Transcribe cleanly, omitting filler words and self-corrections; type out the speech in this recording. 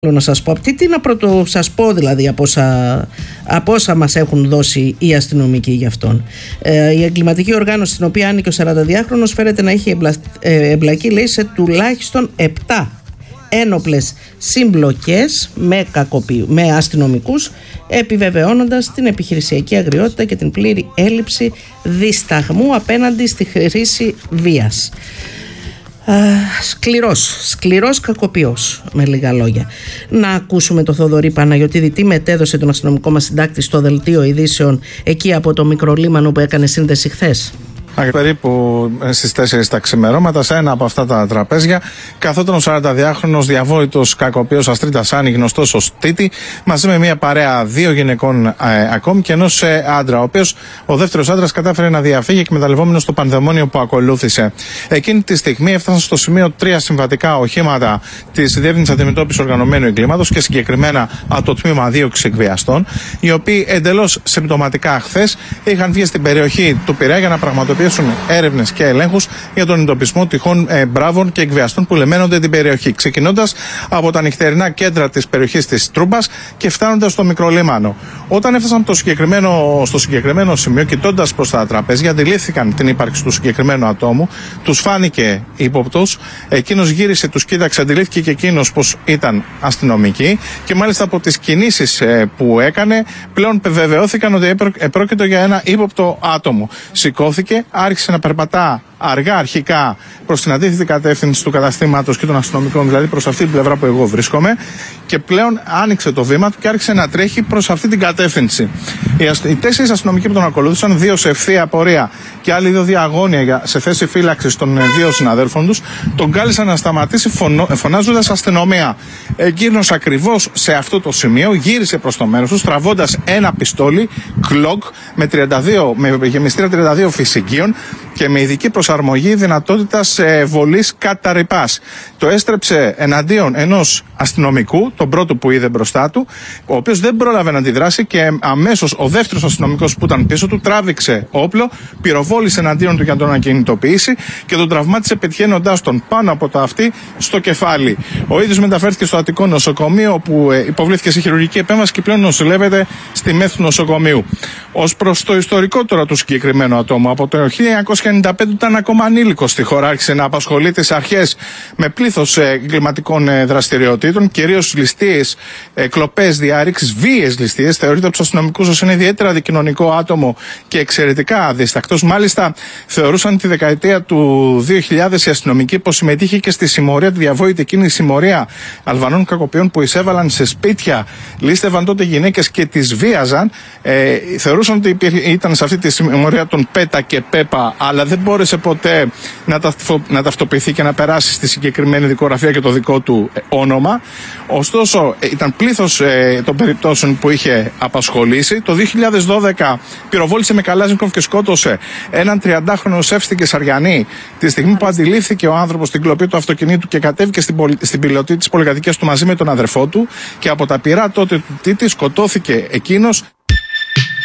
να σας πω, τι να πρώτο σας πω δηλαδή από όσα μας έχουν δώσει οι αστυνομικοί για αυτόν. Η εγκληματική οργάνωση στην οποία άνοιγε ο 42χρονος φέρεται να έχει εμπλακεί, λέει, σε τουλάχιστον 7 ένοπλες συμπλοκές με αστυνομικούς, επιβεβαιώνοντας την επιχειρησιακή αγριότητα και την πλήρη έλλειψη δισταγμού απέναντι στη χρήση βίας. Σκληρός κακοποιός, με λίγα λόγια. Να ακούσουμε το Θοδωρή Παναγιωτίδη τι μετέδωσε τον αστυνομικό μας συντάκτη στο δελτίο ειδήσεων εκεί από το μικρολίμανο που έκανε σύνδεση χθες. Περίπου στις 4 τα ξημερώματα, σε ένα από αυτά τα τραπέζια, καθόταν ο 42χρονος διαβόητος κακοποιός Αστρίτας Άνη, γνωστός ως Τίτη, μαζί με μια παρέα 2 γυναικών ακόμη και ενός άντρα, ο οποίος ο δεύτερος άντρας κατάφερε να διαφύγει εκμεταλλευόμενος το πανδαιμόνιο που ακολούθησε. Εκείνη τη στιγμή έφτασαν στο σημείο 3 συμβατικά οχήματα της Διεύθυνσης Αντιμετώπισης Οργανωμένου Εγκλήματος και συγκεκριμένα από το τμήμα δίωξης εκβιαστών, οι οποίοι εντελώς συμπτωματικά χθες είχαν βγει στην περιοχή του Πειραιά για να πραγματοποιήσουν έρευνες και ελέγχους για τον εντοπισμό τυχών μπράβων και εκβιαστών που λεμένονται την περιοχή. Ξεκινώντας από τα νυχτερινά κέντρα της περιοχής της Τρούμπας και φτάνοντας στο μικρολίμανο. Όταν έφτασαν στο συγκεκριμένο σημείο, κοιτώντας προς τα τραπέζια, αντιλήφθηκαν την ύπαρξη του συγκεκριμένου ατόμου, τους φάνηκε ύποπτος. Εκείνος γύρισε, τους κοίταξε, αντιλήφθηκε και εκείνος πως ήταν αστυνομικοί και μάλιστα από τις κινήσεις που έκανε πλέον βεβαιώθηκαν ότι επρόκειτο για ένα ύποπτο άτομο. Σηκώθηκε, άρχισε να περπατά αργά αρχικά προς την αντίθετη κατεύθυνση του καταστήματος και των αστυνομικών, δηλαδή προς αυτή την πλευρά που εγώ βρίσκομαι, και πλέον άνοιξε το βήμα του και άρχισε να τρέχει προς αυτή την κατεύθυνση. Οι 4 αστυνομικοί που τον ακολούθησαν, 2 σε ευθεία πορεία και άλλοι 2 διαγώνια σε θέση φύλαξης των 2 συναδέλφων τους, τον κάλεσαν να σταματήσει φωνάζοντας αστυνομία. Εκείνος ακριβώς σε αυτό το σημείο γύρισε προς το μέρος του, τραβώντας ένα πιστόλι Glock με γεμιστήρα 32 φυσικίων και με ειδική προσαρμογή δυνατότητας βολής κατά ρηπάς. Το έστρεψε εναντίον ενός αστυνομικού, τον πρώτο που είδε μπροστά του, ο οποίος δεν πρόλαβε να αντιδράσει και αμέσως ο δεύτερος αστυνομικός που ήταν πίσω του τράβηξε όπλο, πυροβόλησε εναντίον του για να τον ακινητοποιήσει και τον τραυμάτισε πετυχαίνοντάς τον πάνω από το αυτί στο κεφάλι. Ο ίδιος μεταφέρθηκε στο Αττικό νοσοκομείο, όπου υποβλήθηκε σε χειρουργική επέμβαση και πλέον νοσηλεύεται στη Μέθου νοσοκομείου. Ως προς το ιστορικό τώρα του συγκεκριμένου ατόμου, από το 1995 ήταν ακόμα ανήλικος στη χώρα, άρχισε να απασχολεί τις αρχές με πλήθος εγκληματικών δραστηριοτήτων, κυρίως ληστείες, κλοπές, διάρρηξης, βίαιες ληστείες. Θεωρείται από τους αστυνομικούς ως ένα ιδιαίτερα αντικοινωνικό άτομο και εξαιρετικά αδίστακτος. Μάλιστα, θεωρούσαν τη δεκαετία του 2000 οι αστυνομικοί πως συμμετείχε και στη συμμορία, τη διαβόητη εκείνη συμμορία Αλβανών κακοποιών που εισέβαλαν σε σπίτια, λίστευαν τότε γυναίκες και τις βίαζαν. Θεωρούσαν ότι ήταν σε αυτή τη συμμορία των Πέτα και Πέπα, αλλά δεν μπόρεσε ποτέ να ταυτοποιηθεί και να περάσει στη συγκεκριμένη δικογραφία και το δικό του όνομα. Ωστόσο, ήταν πλήθος των περιπτώσεων που είχε απασχολήσει. Το 2012 πυροβόλησε με Καλάζνικοφ και σκότωσε έναν 30χρονο σεφ στην Κεσαριανή, τη στιγμή που αντιλήφθηκε ο άνθρωπος την κλοπή του αυτοκινήτου και κατέβηκε στην πιλωτή της πολυκατοικίας του μαζί με τον αδερφό του, και από τα πυρά τότε του Τίτη σκοτώθηκε εκείνος.